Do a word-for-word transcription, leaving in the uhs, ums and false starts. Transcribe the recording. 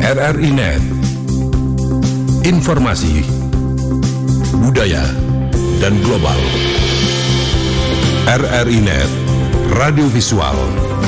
R R I Net, informasi, budaya, dan global. R R I Net, radio visual